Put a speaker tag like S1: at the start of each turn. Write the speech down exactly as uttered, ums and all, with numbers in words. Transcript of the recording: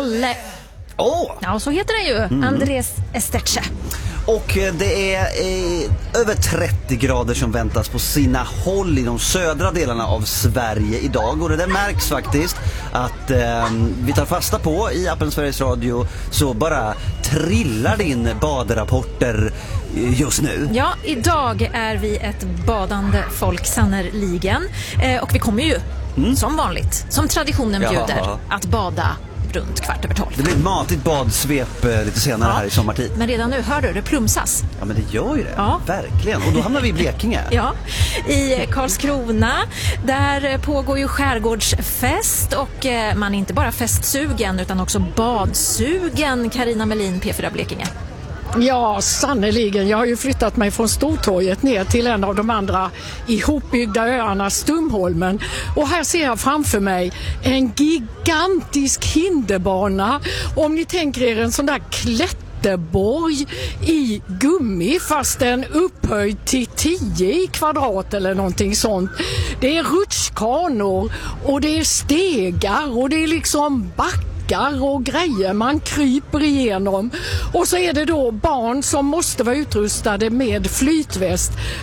S1: Valle.
S2: Åh! Oh.
S1: Ja, så heter den ju. Mm. Andrés Esteche.
S2: Och det är eh, över trettio grader som väntas på sina håll i de södra delarna av Sverige idag. Och det där märks faktiskt att eh, vi tar fasta på i appen Sveriges Radio, så bara trillar in badrapporter just nu.
S1: Ja, idag är vi ett badande folk sannerligen. Eh, och vi kommer ju mm. som vanligt, som traditionen bjuder, Jaha. att bada runt kvart över tolv.
S2: Det blir ett matigt badsvep eh, lite senare ja, här i sommartid.
S1: Men redan nu, hör du, det plumsas.
S2: Ja, men det gör ju det. Ja. Verkligen. Och då hamnar vi i Blekinge.
S1: Ja, i Karlskrona. Där pågår ju skärgårdsfest och eh, man är inte bara festsugen utan också badsugen. Carina Melin, P fyra Blekinge.
S3: Ja, sannoliken. Jag har ju flyttat mig från Stortorget ner till en av de andra ihopbyggda öarna, Stumholmen. Och här ser jag framför mig en gigantisk hinderbana. Om ni tänker er en sån där klätterborg i gummi, fast den upphöjd till tio i kvadrat eller någonting sånt. Det är rutschkanor och det är stegar och det är liksom backar och grejer man kryper igenom. Och så är det då barn som måste vara utrustade med flytväst